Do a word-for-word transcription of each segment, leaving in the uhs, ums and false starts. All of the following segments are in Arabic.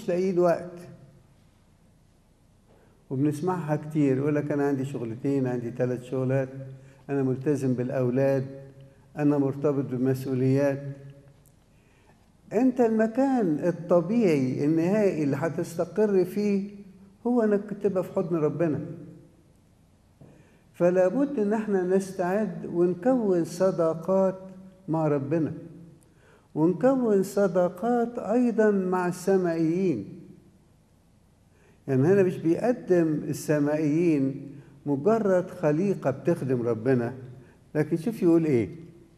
لاقيين وقت. وبنسمعها كتير، يقول لك أنا عندي شغلتين، عندي ثلاث شغلات، أنا ملتزم بالأولاد، أنا مرتبط بمسؤوليات. أنت المكان الطبيعي النهائي اللي هتستقر فيه هو إنك تبقى في حضن ربنا. فلا بد إن احنا نستعد ونكون صداقات مع ربنا، ونكون صداقات أيضا مع السمائيين. يعني هنا مش بيقدم السمائيين مجرد خليقة بتخدم ربنا، لكن شوف يقول إيه.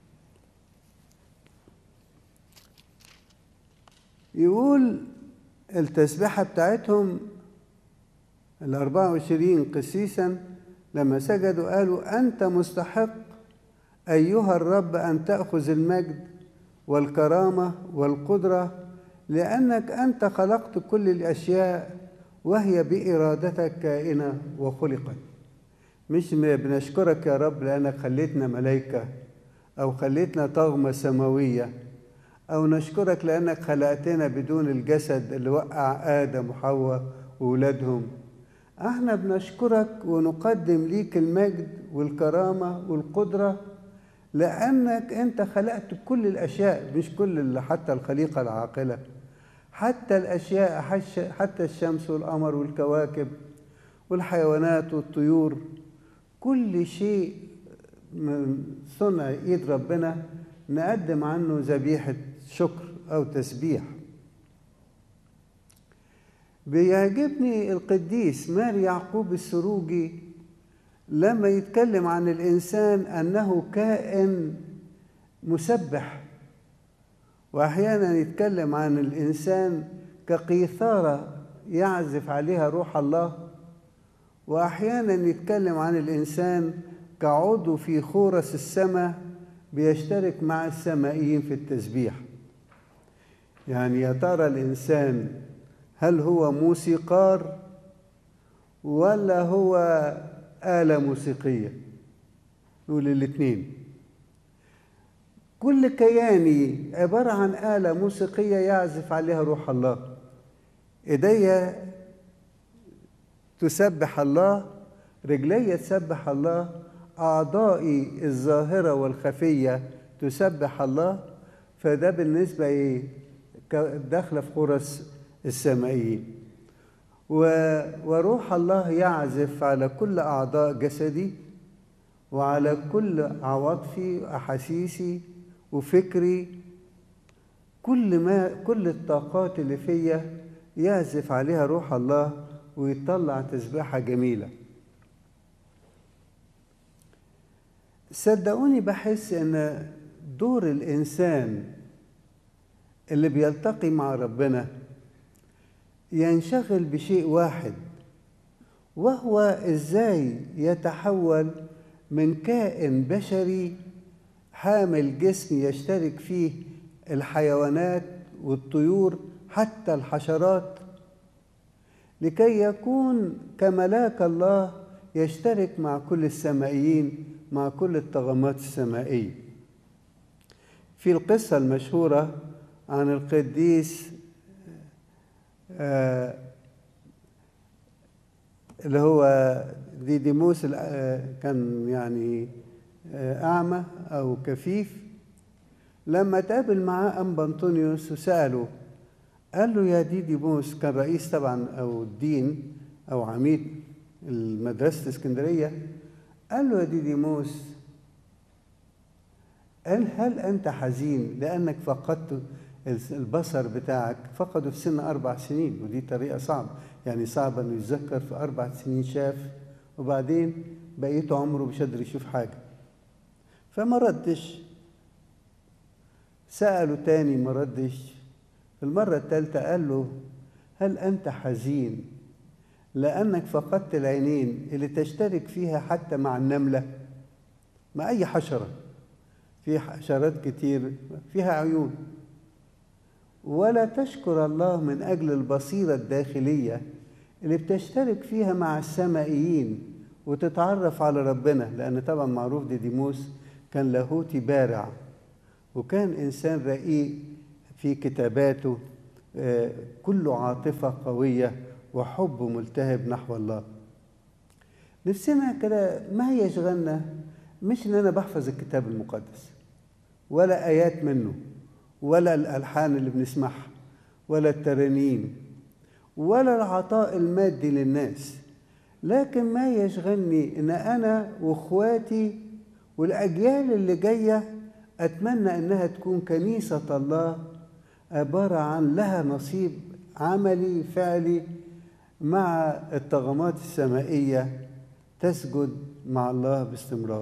يقول التسبيحة بتاعتهم الأربعة وعشرين قسيسا لما سجدوا قالوا أنت مستحق أيها الرب أن تأخذ المجد والكرامة والقدرة، لأنك أنت خلقت كل الأشياء وهي بإرادتك كائنة وخلقت. مش بنشكرك يا رب لأنك خليتنا ملائكة أو خليتنا طغمة سماوية، أو نشكرك لأنك خلقتنا بدون الجسد اللي وقع آدم وحواء وولادهم. احنا بنشكرك ونقدم ليك المجد والكرامة والقدرة لأنك أنت خلقت كل الأشياء، مش كل حتى الخليقة العاقلة، حتى الأشياء، حتى الشمس والقمر والكواكب والحيوانات والطيور، كل شيء من صنع إيد ربنا نقدم عنه ذبيحة شكر أو تسبيح. بيعجبني القديس ماري يعقوب السروجي لما يتكلم عن الإنسان أنه كائن مسبح، وأحيانا يتكلم عن الإنسان كقيثارة يعزف عليها روح الله، وأحيانا يتكلم عن الإنسان كعضو في خورس السماء بيشترك مع السمائيين في التسبيح. يعني يا ترى الإنسان هل هو موسيقار ولا هو آلة موسيقية؟ نقول الاثنين. كل كياني عبارة عن آلة موسيقية يعزف عليها روح الله. إيدي تسبح الله، رجلي تسبح الله، أعضائي الظاهرة والخفية تسبح الله. فده بالنسبة إيه؟ داخلة في خرس السمائيين. وروح الله يعزف على كل أعضاء جسدي وعلى كل عواطفي وأحاسيسي وفكري، كل ما كل الطاقات اللي فيا يعزف عليها روح الله ويطلع تسبيحة جميلة. صدقوني بحس ان دور الإنسان اللي بيلتقي مع ربنا ينشغل بشيء واحد، وهو إزاي يتحول من كائن بشري حامل جسم يشترك فيه الحيوانات والطيور حتى الحشرات، لكي يكون كملاك الله يشترك مع كل السمائيين، مع كل الطغمات السمائية. في القصة المشهورة عن القديس آه اللي هو ديديموس، كان يعني أعمى أو كفيف، لما تقابل معاه أنبا أنطونيوس وسأله، قال له يا ديديموس، كان رئيس طبعا أو الدين أو عميد المدرسة اسكندرية، قال له يا ديديموس، قال هل أنت حزين لأنك فقدت البصر بتاعك؟ فقده في سن أربع سنين، ودي طريقة صعبة، يعني صعب أنه يتذكر في أربع سنين شاف، وبعدين بقيته عمره مش قادر يشوف حاجة. فما ردش، سأله تاني ما ردش، في المرة الثالثة قال له هل أنت حزين لأنك فقدت العينين اللي تشترك فيها حتى مع النملة، مع أي حشرة، في حشرات كتير فيها عيون، ولا تشكر الله من أجل البصيرة الداخلية اللي بتشترك فيها مع السمائيين وتتعرف على ربنا؟ لأن طبعا معروف ديديموس كان لاهوتي بارع، وكان إنسان رقيق في كتاباته كله عاطفة قوية وحب ملتهب نحو الله. نفسنا كده ما يشغلنا مش ان انا بحفظ الكتاب المقدس ولا ايات منه ولا الالحان اللي بنسمعها ولا الترانيم ولا العطاء المادي للناس، لكن ما يشغلني ان انا واخواتي والاجيال اللي جايه اتمنى انها تكون كنيسه الله عباره عن لها نصيب عملي فعلي مع الطغمات السمائيه تسجد مع الله باستمرار.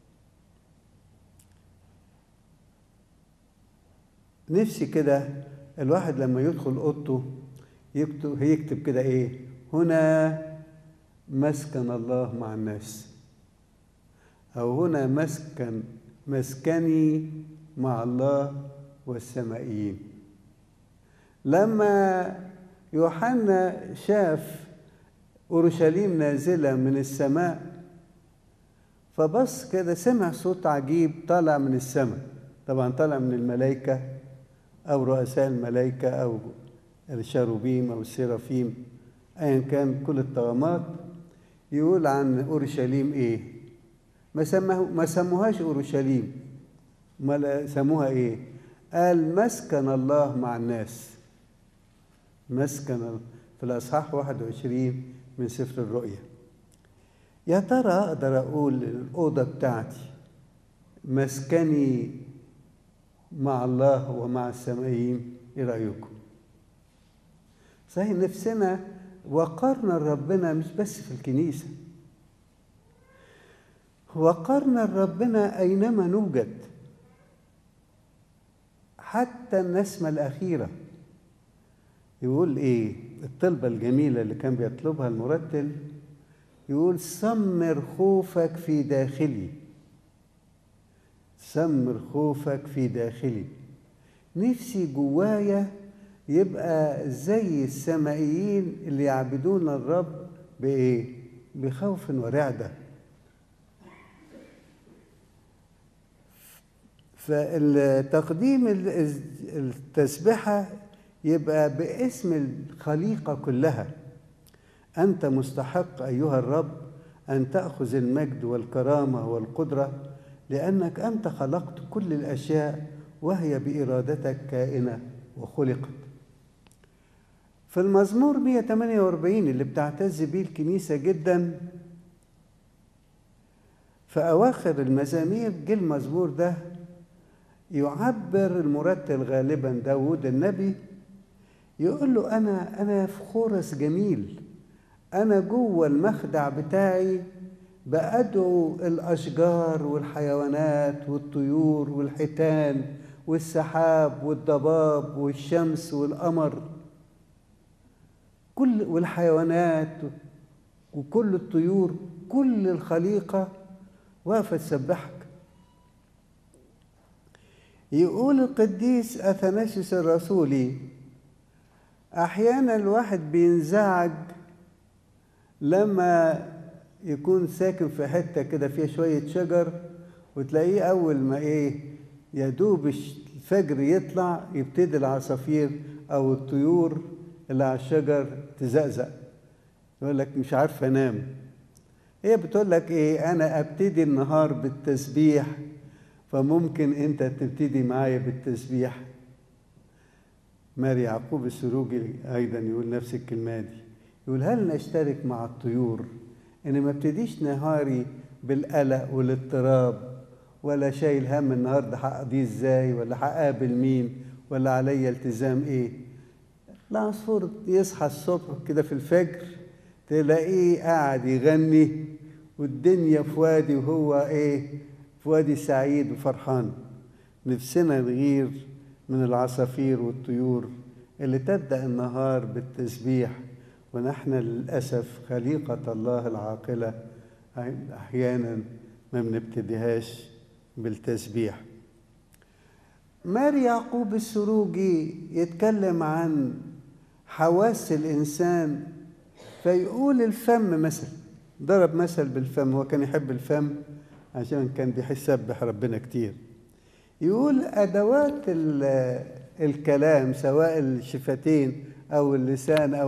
نفسي كده الواحد لما يدخل اوضته يكتب هيكتب كده ايه؟ هنا مسكن الله مع الناس، او هنا مسكن مسكني مع الله والسمائيين. لما يوحنا شاف اورشليم نازله من السماء فبص كده سمع صوت عجيب طالع من السماء، طبعا طالع من الملائكه او رؤساء الملائكه او الشاروبيم او السرافيم ايا كان كل الطغمات. يقول عن اورشليم ايه؟ ما سموه ما سموهاش اورشليم، ما سموها ايه؟ قال مسكن الله مع الناس. مسكن في الاصحاح واحد وعشرين من سفر الرؤيا. يا ترى اقدر اقول الاوضه بتاعتي مسكني مع الله ومع السمائيين؟ ايه رايكم؟ صحيح نفسنا وقرنا ربنا مش بس في الكنيسة، وقرنا ربنا أينما نوجد، حتى النسمة الأخيرة. يقول إيه الطلبة الجميلة اللي كان بيطلبها المرتل؟ يقول سمر خوفك في داخلي، سمر خوفك في داخلي. نفسي جوايا يبقى زي السمائيين اللي يعبدون الرب بإيه؟ بخوف ورعدة. فالتقديم التسبحة يبقى باسم الخليقة كلها. أنت مستحق أيها الرب أن تأخذ المجد والكرامة والقدرة، لأنك أنت خلقت كل الأشياء وهي بإرادتك كائنة وخلقت. في المزمور مئة وثمانية وأربعين اللي بتعتز بيه الكنيسة جدا، في أواخر المزامير جه المزمور ده يعبر المرتل غالبا داود النبي، يقول له أنا أنا في خورس جميل، أنا جوه المخدع بتاعي بأدعو الأشجار والحيوانات والطيور والحيتان والسحاب والضباب والشمس والقمر كل والحيوانات وكل الطيور، كل الخليقة واقفة تسبحك. يقول القديس أثناسيوس الرسولي أحيانا الواحد بينزعج لما يكون ساكن في حتة كده فيها شوية شجر وتلاقيه أول ما إيه يدوب الفجر يطلع يبتدي العصافير أو الطيور اللي على الشجر تزقزق، يقول لك مش عارف أنام. هي بتقول لك إيه؟ أنا أبتدي النهار بالتسبيح، فممكن أنت تبتدي معايا بالتسبيح. ماري يعقوب السروجي أيضا يقول نفس الكلمة دي، يقول هل نشترك مع الطيور إن ما ابتديش نهاري بالقلق والاضطراب ولا شايل هم النهارده هقضيه ازاي ولا هقابل مين ولا عليا التزام ايه؟ العصفور يصحى الصبح كده في الفجر تلاقيه قاعد يغني والدنيا في وادي وهو ايه؟ في وادي سعيد وفرحان. نفسنا نغير من العصافير والطيور اللي تبدأ النهار بالتسبيح، ونحن للأسف خليقة الله العاقلة أحيانا ما بنبتديهاش بالتسبيح. ماري يعقوب السروجي يتكلم عن حواس الإنسان فيقول الفم مثل، ضرب مثل بالفم، هو كان يحب الفم عشان كان بيسبح ربنا كتير. يقول أدوات الكلام سواء الشفتين أو اللسان أو